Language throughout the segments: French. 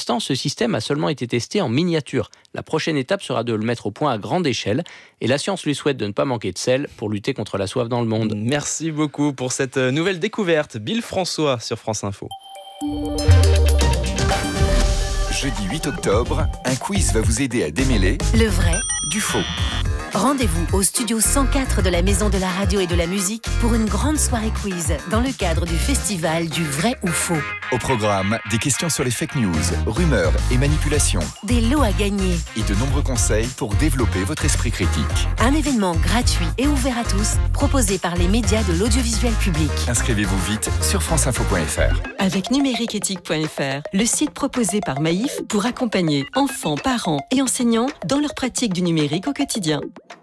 l'instant, ce système a seulement été testé en miniature. La prochaine étape sera de le mettre au point à grande échelle. Et la science lui souhaite de ne pas manquer de sel pour lutter contre la soif dans le monde. Merci beaucoup pour cette nouvelle découverte. Bill François sur France Info. Jeudi 8 octobre, un quiz va vous aider à démêler le vrai du faux. Rendez-vous au studio 104 de la Maison de la Radio et de la Musique pour une grande soirée quiz dans le cadre du festival du vrai ou faux. Au programme, des questions sur les fake news, rumeurs et manipulations. Des lots à gagner. Et de nombreux conseils pour développer votre esprit critique. Un événement gratuit et ouvert à tous, proposé par les médias de l'audiovisuel public. Inscrivez-vous vite sur franceinfo.fr. Avec numériqueéthique.fr, le site proposé par Maïf pour accompagner enfants, parents et enseignants dans leur pratique du numérique au quotidien.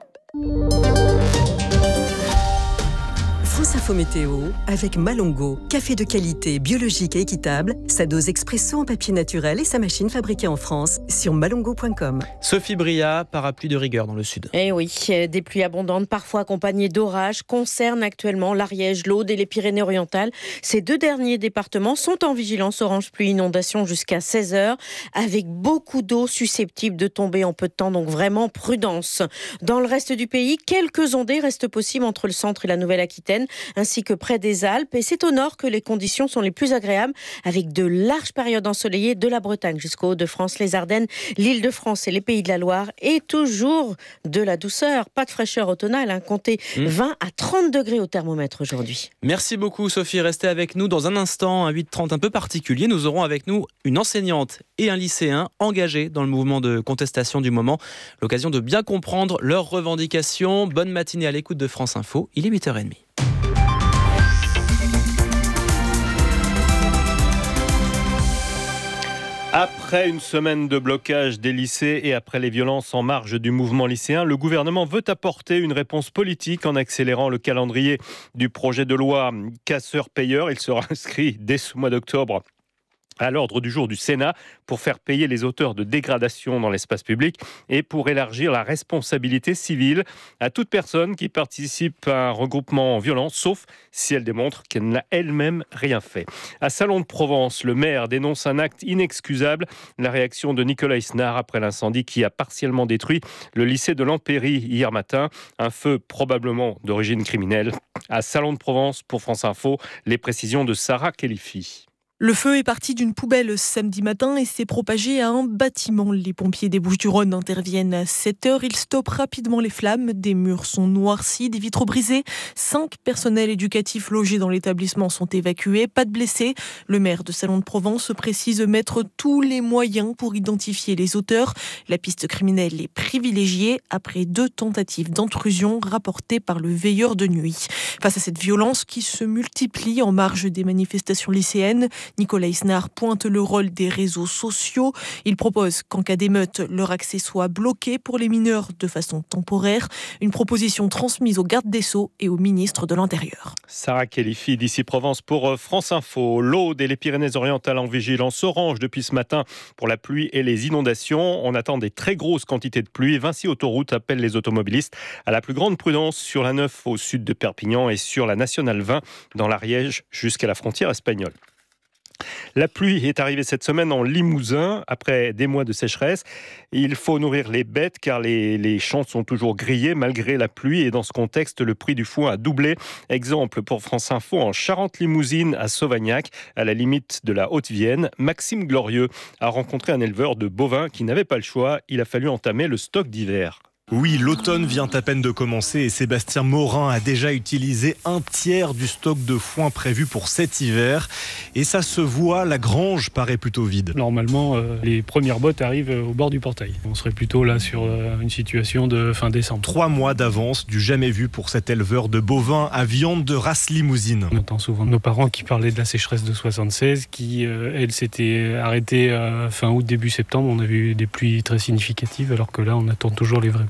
France Info Météo avec Malongo, café de qualité biologique et équitable, sa dose expresso en papier naturel et sa machine fabriquée en France sur malongo.com. Sophie Bria, parapluie de rigueur dans le sud. Eh oui, des pluies abondantes, parfois accompagnées d'orages, concernent actuellement l'Ariège, l'Aude et les Pyrénées-Orientales. Ces deux derniers départements sont en vigilance orange pluie inondation jusqu'à 16h, avec beaucoup d'eau susceptible de tomber en peu de temps, donc vraiment prudence. Dans le reste du pays, quelques ondées restent possibles entre le centre et la Nouvelle-Aquitaine, ainsi que près des Alpes. Et c'est au nord que les conditions sont les plus agréables, avec de larges périodes ensoleillées de la Bretagne jusqu'aux Hauts-de-France, les Ardennes, l'Île-de-France et les Pays de la Loire. Et toujours de la douceur, pas de fraîcheur automnale, comptez 20 à 30 degrés au thermomètre aujourd'hui. Merci beaucoup Sophie, restez avec nous dans un instant, un 8h30 un peu particulier. Nous aurons avec nous une enseignante et un lycéen engagés dans le mouvement de contestation du moment. L'occasion de bien comprendre leurs revendications. Bonne matinée à l'écoute de France Info, il est 8h30. Après une semaine de blocage des lycées et après les violences en marge du mouvement lycéen, le gouvernement veut apporter une réponse politique en accélérant le calendrier du projet de loi casseur-payeur. Il sera inscrit dès ce mois d'octobre à l'ordre du jour du Sénat pour faire payer les auteurs de dégradations dans l'espace public et pour élargir la responsabilité civile à toute personne qui participe à un regroupement violent, sauf si elle démontre qu'elle n'a elle-même rien fait. À Salon de Provence, le maire dénonce un acte inexcusable. La réaction de Nicolas Isnard après l'incendie qui a partiellement détruit le lycée de l'Empéry hier matin. Un feu probablement d'origine criminelle. À Salon de Provence, pour France Info, les précisions de Sarah Khelifi. Le feu est parti d'une poubelle samedi matin et s'est propagé à un bâtiment. Les pompiers des Bouches-du-Rhône interviennent à 7h. Ils stoppent rapidement les flammes. Des murs sont noircis, des vitres brisées. 5 personnels éducatifs logés dans l'établissement sont évacués. Pas de blessés. Le maire de Salon de Provence précise mettre tous les moyens pour identifier les auteurs. La piste criminelle est privilégiée après 2 tentatives d'intrusion rapportées par le veilleur de nuit. Face à cette violence qui se multiplie en marge des manifestations lycéennes, Nicolas Isnard pointe le rôle des réseaux sociaux. Il propose qu'en cas d'émeute, leur accès soit bloqué pour les mineurs de façon temporaire. Une proposition transmise au garde des Sceaux et au ministre de l'Intérieur. Sarah Khelifi d'ici Provence pour France Info. L'Aude et les Pyrénées-Orientales en vigilance orange depuis ce matin pour la pluie et les inondations. On attend des très grosses quantités de pluie. Vinci Autoroute appelle les automobilistes à la plus grande prudence sur la 9 au sud de Perpignan et sur la nationale 20 dans l'Ariège jusqu'à la frontière espagnole. La pluie est arrivée cette semaine en Limousin après des mois de sécheresse. Il faut nourrir les bêtes car les champs sont toujours grillés malgré la pluie et dans ce contexte, le prix du foin a doublé. Exemple pour France Info en Charente-Limousine à Sauvagnac, à la limite de la Haute-Vienne. Maxime Glorieux a rencontré un éleveur de bovins qui n'avait pas le choix. Il a fallu entamer le stock d'hiver. Oui, l'automne vient à peine de commencer et Sébastien Morin a déjà utilisé un tiers du stock de foin prévu pour cet hiver. Et ça se voit, la grange paraît plutôt vide. Normalement, les premières bottes arrivent au bord du portail. On serait plutôt là sur une situation de fin décembre. 3 mois d'avance, du jamais vu pour cet éleveur de bovins à viande de race limousine. On entend souvent nos parents qui parlaient de la sécheresse de 76, qui, elle, s'était arrêtée fin août, début septembre. On a vu des pluies très significatives, alors que là, on attend toujours les vraies pluies.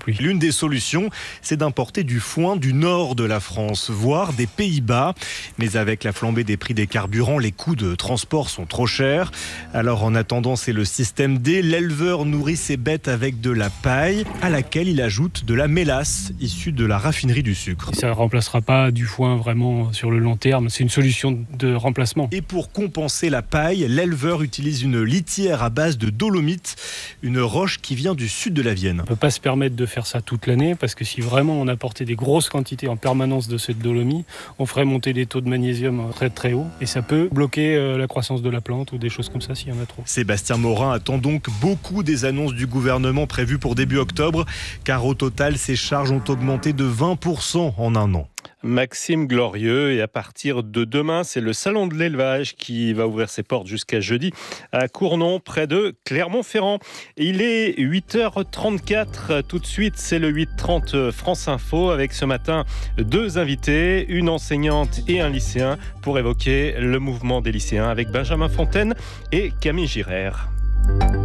pluie. L'une des solutions, c'est d'importer du foin du nord de la France, voire des Pays-Bas. Mais avec la flambée des prix des carburants, les coûts de transport sont trop chers. Alors en attendant, c'est le système D. L'éleveur nourrit ses bêtes avec de la paille, à laquelle il ajoute de la mélasse, issue de la raffinerie du sucre. Ça ne remplacera pas du foin vraiment sur le long terme, c'est une solution de remplacement. Et pour compenser la paille, l'éleveur utilise une litière à base de dolomite, une roche qui vient du sud de la Vienne. On ne peut pas se permettre de faire ça toute l'année, parce que si vraiment on apportait des grosses quantités en permanence de cette dolomie, on ferait monter les taux de magnésium très très haut, et ça peut bloquer la croissance de la plante ou des choses comme ça s'il y en a trop. Sébastien Morin attend donc beaucoup des annonces du gouvernement prévues pour début octobre, car au total, ces charges ont augmenté de 20% en un an. Maxime Glorieux, et à partir de demain, c'est le salon de l'élevage qui va ouvrir ses portes jusqu'à jeudi à Cournon, près de Clermont-Ferrand. Il est 8h34, tout de suite c'est le 8h30 France Info avec ce matin 2 invités, une enseignante et un lycéen pour évoquer le mouvement des lycéens avec Benjamin Fontaine et Camille Girard.